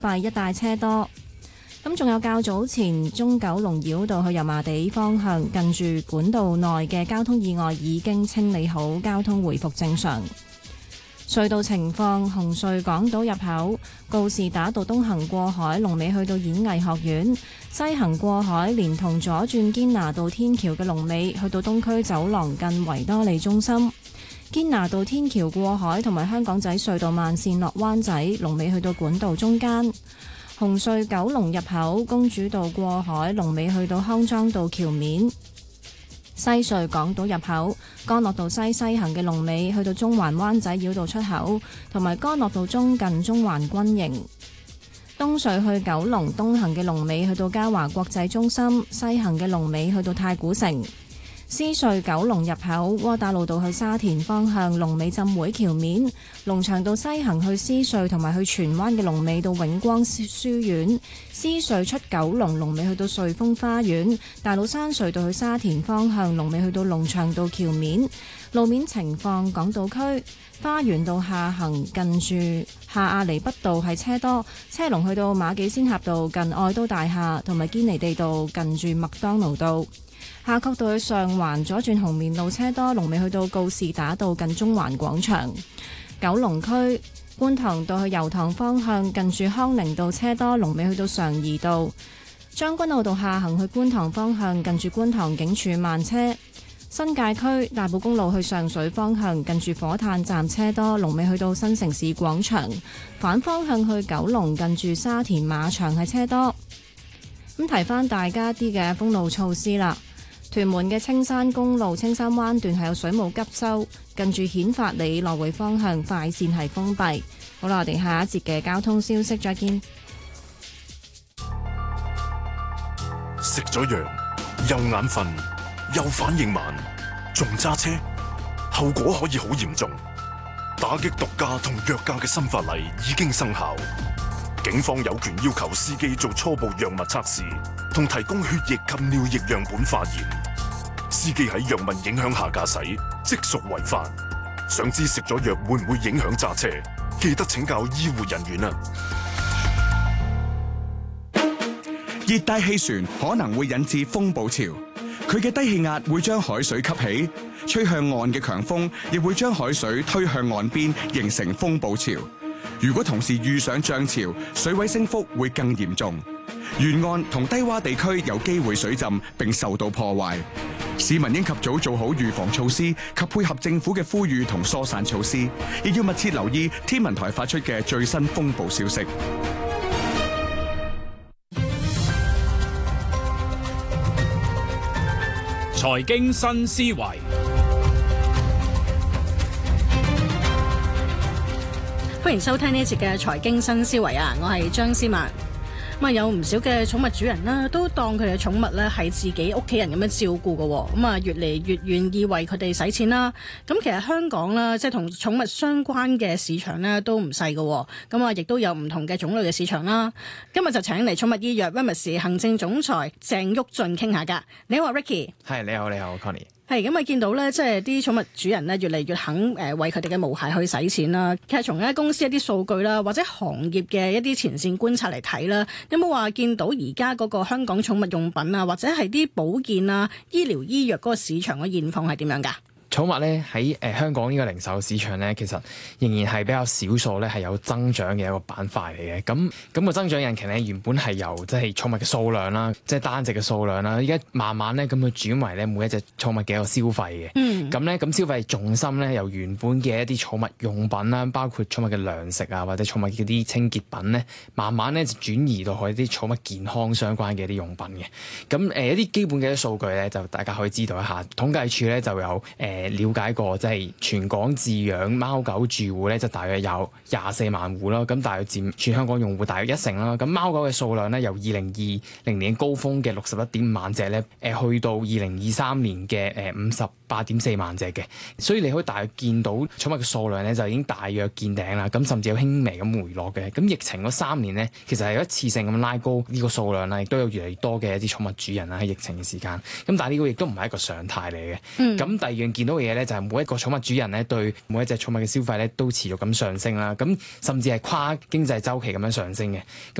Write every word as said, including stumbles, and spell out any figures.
閉，一帶車多。咁仲有較早前中九龍繞道去油麻地方向近住管道內嘅交通意外已經清理好，交通回復正常。隧道情況：紅隧港島入口告士打道東行過海，龍尾去到演藝學院；西行過海，連同左轉堅拿道天橋嘅龍尾去到東區走廊近維多利中心。堅拿道天橋過海同埋香港仔隧道慢線落灣仔，龍尾去到管道中間。紅隧九龍入口公主道過海，龍尾去到康莊道橋面；西隧港島入口干諾道西西行嘅龍尾去到中環灣仔繞道出口，同埋干諾道中近中環軍營。東隧去九龍東行嘅龍尾去到嘉華國際中心，西行嘅龍尾去到太古城。獅隧九龍入口窩打老道去沙田方向龍尾浸會橋面，龍翔道西行去獅隧同埋去荃灣嘅龍尾到永光書院。獅隧出九龍龍尾去到瑞豐花園，大老山隧道去沙田方向龍尾去到龍翔道橋面。路面情況，港島區花園道下行近住下亞厘畢道係車多，車龍去到馬己仙峽道近愛都大廈，同埋堅尼地道近住麥當勞道。夏慤道去上環左轉紅棉路車多，龍尾去到告士打道近中環廣場。九龍區觀塘道去油塘方向近住康寧道車多，龍尾去到常怡道。將軍澳道下行去觀塘方向近住觀塘警署慢車。新界區大埔公路去上水方向近住火炭站車多，龍尾去到新城市廣場。反方向去九龍近住沙田馬場係車多。咁提翻大家啲嘅封路措施啦。屯門嘅青山公路青山灣段係有水務急修，近住顯發里來回方向快線係封閉。好啦，我哋下一節嘅交通消息再見。 食咗藥又眼瞓又反應慢，仲揸車，後果可以好嚴重。打擊毒駕同藥駕嘅新法例已經生效，警方有權要求司機做初步藥物測試，同提供血液及尿液樣本化驗。司機喺藥物影響下駕駛，即屬違法。想知食咗藥會唔會影響揸車？記得請教醫護人員啊！ 熱帶氣旋可能會引致風暴潮，佢嘅低氣壓會將海水吸起，吹向岸嘅強風亦會將海水推向岸邊，形成風暴潮。如果同時遇上漲潮，水位升幅會更嚴重，沿岸同低洼地區有機會水浸並受到破壞。市民應及早做好預防措施及配合政府嘅呼籲同疏散措施，亦要密切留意天文台發出嘅最新風暴消息。 財經新思維， 歡迎收聽呢一節嘅財經新思維啊！我係張思曼。咁啊，有唔少嘅寵物主人啦，都當佢哋嘅寵物咧係自己屋企人咁樣照顧嘅，咁啊越嚟越願意為佢哋使錢啦。咁其實香港啦，即係同寵物相關嘅市場咧都唔細嘅，咁啊亦都有唔同嘅種類嘅市場啦。今日就請嚟寵物醫藥 Remus 行政總裁鄭旭俊傾下㗎。你好 ，Ricky。 係，你好，你好 Connie。 係咁啊！見到咧，即係啲寵物主人咧，越嚟越肯誒為佢哋嘅毛孩去使錢啦。其實從咧公司一啲數據啦，或者行業嘅一啲前線觀察嚟睇啦，有冇話見到而家嗰個香港寵物用品啊，或者係啲保健啊、醫療醫藥嗰個市場嘅現況係點樣㗎？ 寵物咧喺誒香港呢個零售市場咧，其實仍然係比較少數咧係有增長嘅一個板塊嚟嘅。咁咁個增長引擎咧原本係由即係寵物嘅數量啦，即係單隻嘅數量啦，而家慢慢咧咁佢轉為咧每一隻寵物嘅一個消費嘅。嗯。咁咧咁消費重心咧由原本嘅一啲寵物用品啦，包括寵物嘅糧食啊或者寵物嘅啲清潔品咧，慢慢咧就轉移到去啲寵物健康相關嘅一啲用品嘅。咁誒、呃、一啲基本嘅一啲數據咧，就大家可以知道一下。統計處咧就有誒。呃了解過，即係全港飼養貓狗住戶咧，就大約有廿四萬戶啦。咁大約佔全香港用戶大約一成啦。咁貓狗嘅數量咧，由二零二零年高峰嘅六十一點五萬隻咧，誒去到二零二三年嘅誒五十八點四萬隻嘅。所以你可以大約見到寵物嘅數量咧，就已經大約見頂啦。咁甚至有輕微咁回落嘅。咁疫情嗰三年咧，其實係有一次性咁拉高呢個數量啦，亦都有越嚟越多嘅一啲寵物主人啦喺疫情嘅時間。咁但係呢個亦都唔係一個常態嚟嘅。咁、嗯、第二樣見到到嘅嘢咧，就係每一個寵物主人咧對每一隻寵物嘅消費咧都持續咁上升啦。咁甚至係跨經濟週期咁樣上升嘅。